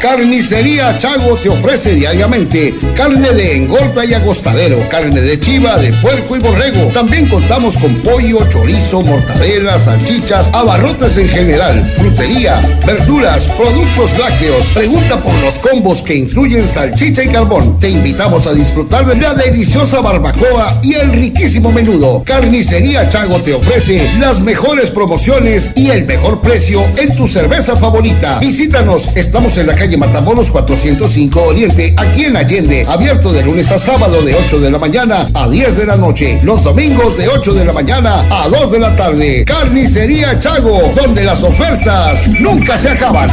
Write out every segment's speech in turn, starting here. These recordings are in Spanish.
Carnicería Chago te ofrece diariamente carne de engorda y agostadero, carne de chiva, de puerco y borrego. También contamos con pollo, chorizo, mortadela, salchichas, abarrotes en general, frutería, verduras, productos lácteos. Pregunta por los combos que incluyen salchicha y carbón. Te invitamos a disfrutar de la deliciosa barbacoa y el riquísimo menudo. Carnicería Chago te ofrece las mejores promociones y el mejor precio en tu cerveza favorita. Visítanos, estamos en la calle Matamoros 405 Oriente, aquí en Allende, abierto de lunes a sábado de 8 de la mañana a 10 de la noche, los domingos de 8 de la mañana a 2 de la tarde. Carnicería Chago, donde las ofertas nunca se acaban.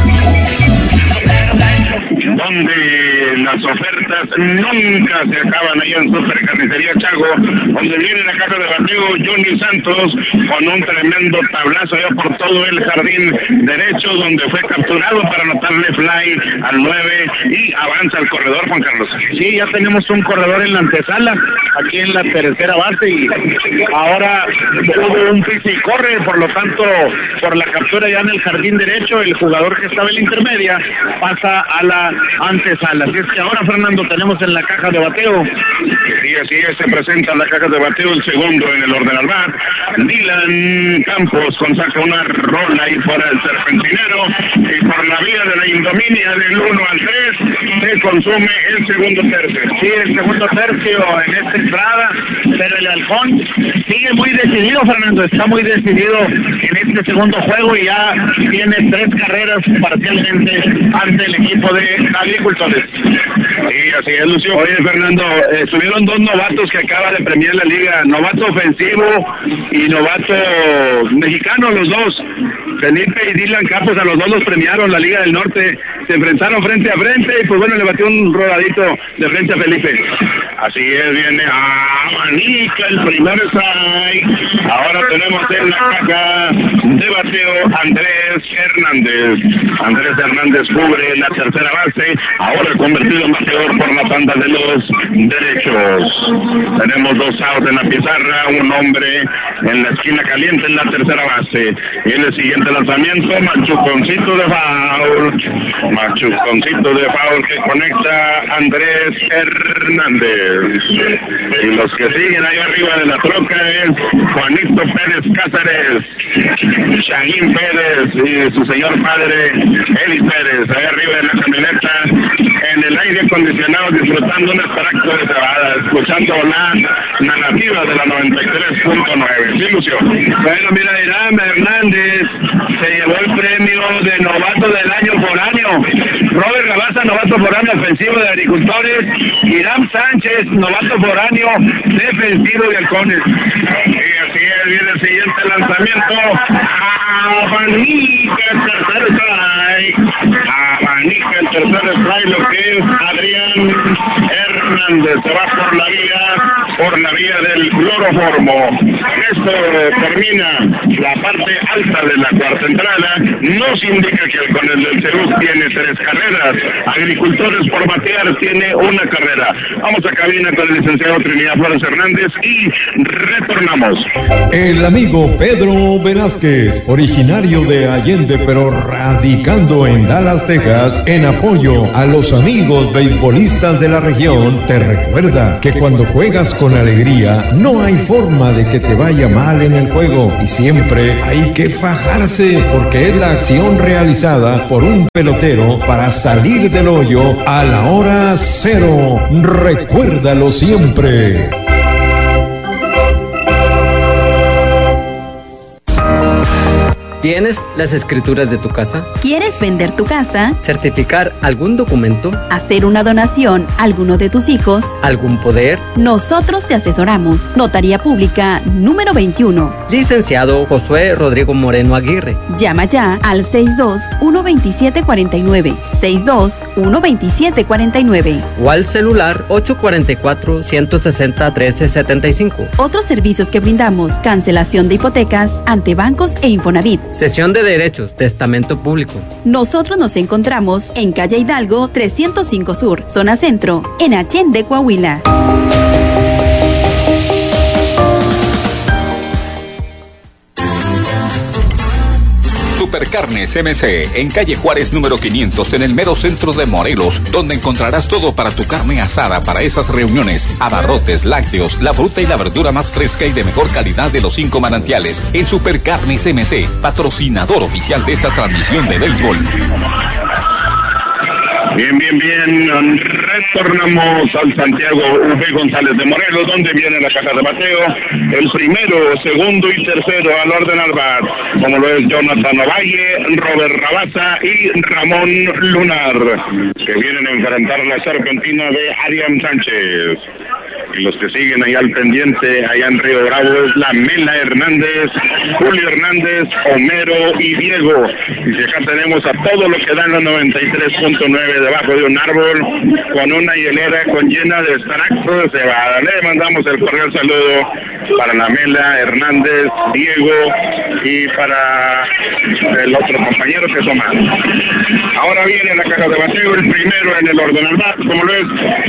Donde las ofertas nunca se acaban, ahí en Super Carnicería Chago, donde viene la casa de bateo Johnny Santos con un tremendo tablazo ya por todo el jardín derecho, donde fue capturado para anotarle fly al 9 y avanza el corredor, Juan Carlos. Sí, ya tenemos un corredor en la antesala, aquí en la tercera base, y ahora hubo un pisa y corre, por lo tanto, por la captura ya en el jardín derecho, el jugador que estaba en la intermedia pasa a la antesala. Así es que ahora, Fernando, tenemos en la caja de bateo. Sí, así es, se presenta la caja de bateo, el segundo en el orden al bat. Dylan Campos saca una rola ahí fuera del serpentinero, y por la vía de la indominia del 1 al 3 se consume el segundo tercio. Sí, el segundo tercio en esta entrada, pero el Halcón sigue muy decidido, Fernando, está muy decidido en este segundo juego y ya tiene 3 carreras parcialmente ante el equipo de Agricultores. Sí, así es, Lucio. Oye, Fernando, estuvieron 2 novatos que acaba de premiar la liga, novato ofensivo y novato mexicano, los dos. Felipe y Dylan Campos, a los dos los premiaron, la Liga del Norte, se enfrentaron frente a frente y pues bueno, le batió un rodadito de frente a Felipe. Así es, viene abanica el primer strike. Ahora tenemos en la caja de bateo Andrés Hernández. Andrés Hernández cubre la tercera base, ahora convertido en bateador por la banda de los derechos. Tenemos 2 outs en la pizarra, un hombre en la esquina caliente en la tercera base. Y en el siguiente lanzamiento, machuconcito de foul que conecta Andrés Hernández. Y los que siguen ahí arriba de la troca es Juanito Pérez Cáceres, Shahin Pérez y su señor padre Eli Pérez, ahí arriba de la camioneta, en el aire acondicionado, disfrutando un extracto de cebada, escuchando la nativa de la 93.9. Sí, Lucio. Bueno, mira, Irán Hernández se llevó el premio de novato del año por año. Robert Gabaza, novato por año ofensivo de Agricultores. Irán Sánchez, novato por año defensivo de Halcones. Y así es, viene el siguiente lanzamiento. Abanica el tercer strike. Abanica el tercer strike, lo que es Adrián Hernández. Se va por la vía del cloroformo. Esto termina la parte alta de la cuarta entrada. Nos indica que el Halcones del Ceruz tiene 3 carreras. Agricultores por batear tiene 1 carrera. Vamos a cabina con el licenciado Trinidad Flores Hernández y retornamos. El amigo Pedro Velázquez, originario de Allende pero radicando en Dallas, Texas, en apoyo a los amigos beisbolistas de la región, te recuerda que cuando juegas con alegría no hay forma de que te vaya mal en el juego y siempre hay que fajarse porque es la acción realizada por un pelotero para salir del hoyo a la hora 0. Recuérdalo siempre. ¿Tienes las escrituras de tu casa? ¿Quieres vender tu casa? ¿Certificar algún documento? ¿Hacer una donación a alguno de tus hijos? ¿Algún poder? Nosotros te asesoramos. Notaría Pública número 21. Licenciado Josué Rodrigo Moreno Aguirre. Llama ya al 62-127-49. 62-127-49. O al celular 844-160-1375. Otros servicios que brindamos: cancelación de hipotecas ante bancos e Infonavit. Cesión de derechos, testamento público. Nosotros nos encontramos en calle Hidalgo 305 Sur, zona centro, en Allende, Coahuila. Supercarnes MC, en calle Juárez número 500, en el mero centro de Morelos, donde encontrarás todo para tu carne asada para esas reuniones, abarrotes, lácteos, la fruta y la verdura más fresca y de mejor calidad de los 5 manantiales. En Supercarnes MC, patrocinador oficial de esta transmisión de béisbol. Bien. Retornamos al Santiago V. González de Morelos, donde viene la caja de bateo. El primero, segundo y tercero al orden al bat, como lo es Jonathan Ovalle, Robert Rabasa y Ramón Lunar, que vienen a enfrentar la serpentina de Ariam Sánchez. Y los que siguen ahí al pendiente, allá en Río Bravo, es la Mela Hernández, Julio Hernández, Homero y Diego. Y si acá tenemos a todo lo que dan los 93.9 debajo de un árbol, con una hielera llena de extractos de cebada. Le mandamos el cordial saludo para la Mela Hernández, Diego y para el otro compañero que es Omar. Ahora viene la caja de bateo, el primero en el orden al bat, como lo es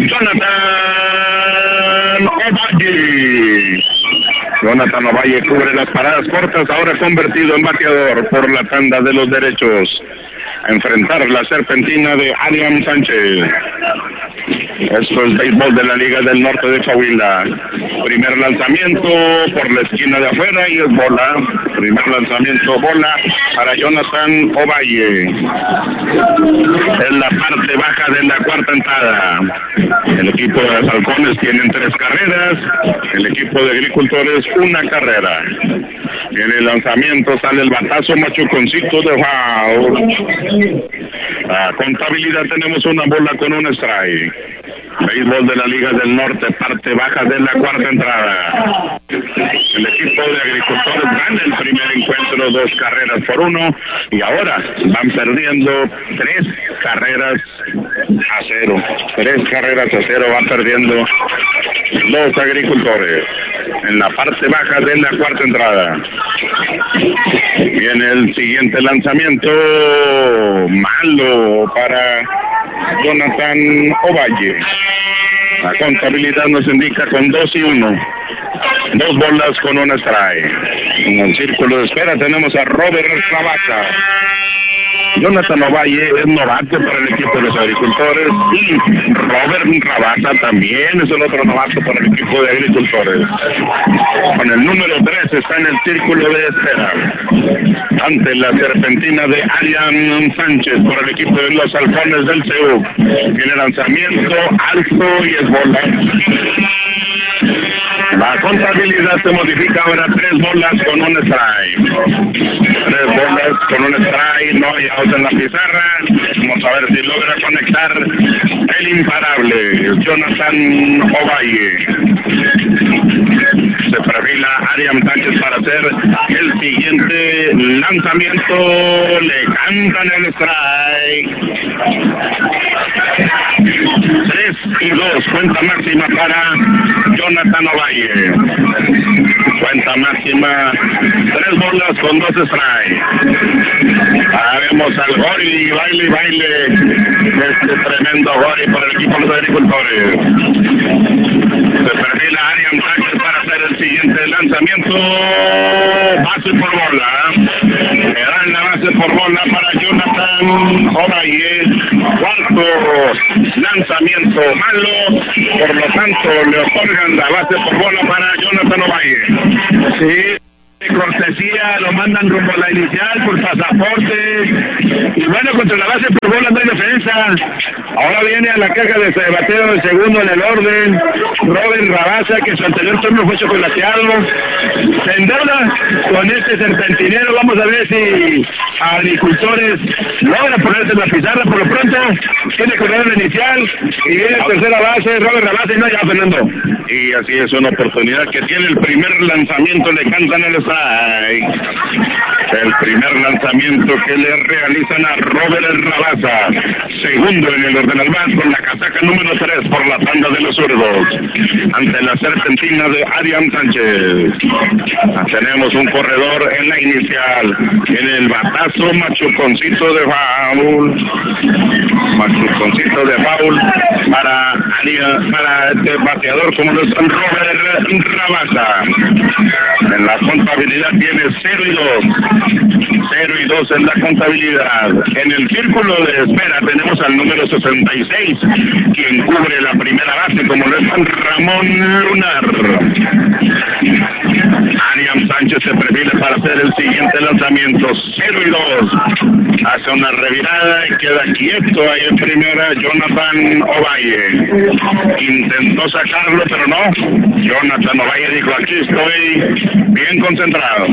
Jonathan Ovalle cubre las paradas cortas, ahora convertido en bateador por la tanda de los derechos. A enfrentar la serpentina de Ariam Sánchez. Esto es béisbol de la Liga del Norte de Coahuila. Primer lanzamiento por la esquina de afuera y es bola. Primer lanzamiento, bola para Jonathan Ovalle. En la parte baja de la cuarta entrada. El equipo de Halcones tienen 3 carreras. El equipo de Agricultores 1 carrera. En el lanzamiento sale el batazo machuconcito de foul. La contabilidad tenemos una bola con un strike. Béisbol de la Liga del Norte, parte baja de la cuarta entrada. El equipo de Agricultores gana el primer encuentro 2 carreras por 1 y ahora van perdiendo 3 carreras a 0. 3 carreras a 0 van perdiendo los Agricultores en la parte baja de la cuarta entrada. Viene el siguiente lanzamiento, malo para Jonathan Ovalle. La contabilidad nos indica con 2 y 1. 2 bolas con un strike. En el círculo de espera tenemos a Robert Rabasa. Jonathan Ovalle es novato para el equipo de los Agricultores y Robert Rabasa también es el otro novato para el equipo de Agricultores. Con el número 3 está en el círculo de espera ante la serpentina de Ariam Sánchez por el equipo de los Halcones del CEU. Tiene lanzamiento alto y es bola. La contabilidad se modifica ahora 3 bolas con un strike. 3 bolas con un strike, no hay out en la pizarra. Vamos a ver si logra conectar el imparable Jonathan Ovalle. Se perfila Ariam Sánchez para hacer el siguiente lanzamiento. Le cantan el strike. 3 y 2, cuenta máxima para Jonathan Ovalle. Cuenta máxima, 3 bolas con 2 strikes. Vemos al Gori, baile, este tremendo Gori por el equipo de los Agricultores. Se perfila Ariam Sánchez para hacer el siguiente lanzamiento. Base por bola. Le dan la base por bola para Jonathan Ovalle. Cuarto lanzamiento malo. Por lo tanto, le otorgan la base por bola para Jonathan Ovalle. Sí. Cortesía, lo mandan rumbo a la inicial por pasaporte. Y bueno, contra la base por bola no hay defensa. Ahora viene a la caja de bateo el segundo en el orden, Robert Rabasa, que su anterior turno fue chocolateado. Se endeuda con este serpentinero. Vamos a ver si Agricultores logra ponerse en la pizarra. Por lo pronto tiene corredor en la inicial y viene a tercera base Robert Rabasa y no ya Fernando. Y así es, una oportunidad que tiene el primer lanzamiento, le cantan el strike. El primer lanzamiento que le realizan a Robert Rabasa. Segundo en el orden al bat con la casaca número 3 por la tanda de los zurdos. Ante la serpentina de Ariam Sánchez. Tenemos un corredor en la inicial. En el batazo machuconcito de foul. Machuconcito empujoncito de foul para este bateador como es Robert Rabasa. En la contabilidad tiene 0 y 2. 0 y 2 en la contabilidad. En el círculo de espera tenemos al número 66, quien cubre la primera base como lo es Ramón Lunar. Ariam Sánchez se prepara para hacer el siguiente lanzamiento. 0 y 2. Hace una revirada y queda quieto ahí en primera Jonathan Ovalle. Intentó sacarlo, pero no. Jonathan Ovalle dijo, aquí estoy bien concentrado.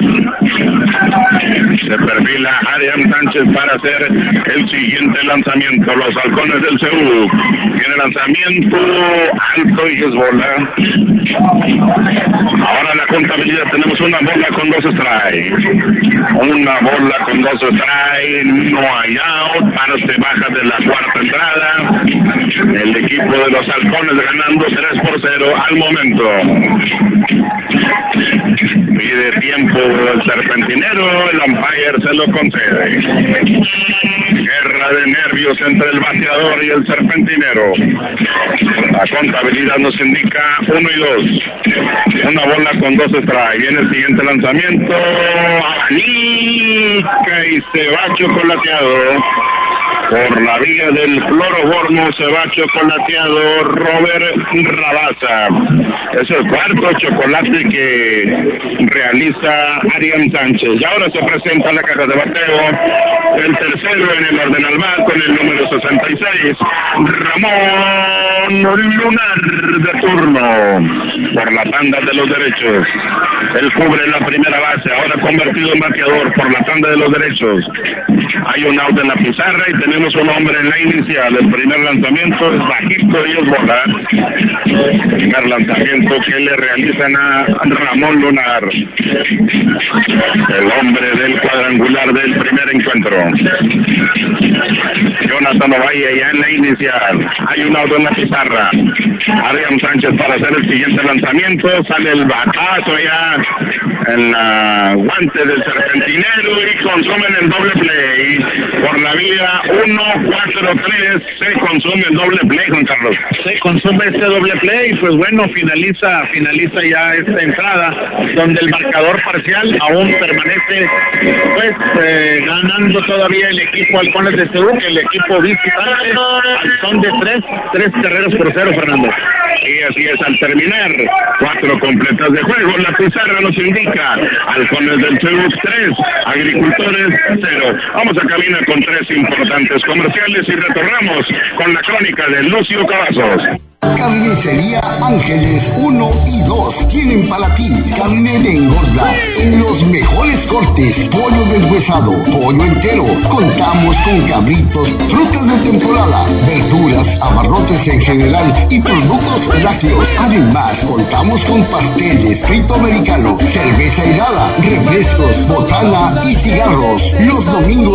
Se perfila Ariam Sánchez para hacer el siguiente lanzamiento. Los halcones del CU. Tiene lanzamiento alto y es bola. Ahora la contabilidad tenemos una bola con 2 strikes. Una bola con 2 strikes. No hay out. Parte baja de la cuarta entrada. El equipo de los halcones ganando 3-0 al momento. Pide tiempo el serpentinero, el umpire se lo concede. Guerra de nervios entre el bateador y el serpentinero. La contabilidad nos indica 1 y 2. Una bola con 2 strikes. Viene el siguiente lanzamiento. Abanica y se va chocolateado. Por la vía del cloroformo se va chocolateado Robert Rabasa. Es el cuarto chocolate que realiza Ariam Sánchez. Y ahora se presenta la caja de bateo. El tercero en el orden al bat con el número 66, Ramón Lunar de turno. Por la tanda de los derechos. Él cubre la primera base, ahora convertido en bateador por la tanda de los derechos. Hay un out en la pizarra y tenemos un hombre en la inicial. El primer lanzamiento es bajito y es bola. Primer lanzamiento que le realizan a Ramón Lunar, el hombre del cuadrangular del primer encuentro. Jonathan Ovalle ya en la inicial. Hay un out en la pizarra. Ariam Sánchez para hacer el siguiente lanzamiento. Sale el batazo ya en la guante del serpentinero y consumen el doble play. Por la vía 1-4-3 se consume el doble play, Juan Carlos. Se consume este doble play, pues bueno, finaliza ya esta entrada, donde el marcador parcial aún permanece, pues, ganando todavía el equipo Halcones de CU, que el equipo visitante, al son de 3 carreras por 0, Fernando. Y así es, al terminar 4 completas de juego, la pizarra nos indica Halcones del CU 3, Agricultores 0. Vamos a cabina con 3 importantes comerciales y retornamos con la crónica de Lucio Cavazos. Carnicería Ángeles 1 y 2 tienen para ti carne de engorda en los mejores cortes, pollo deshuesado, pollo entero. Contamos con cabritos, frutas de temporada, verduras, abarrotes en general y productos lácteos. Además, contamos con pasteles, frito americano, cerveza helada, refrescos, botana y cigarros. Los domingos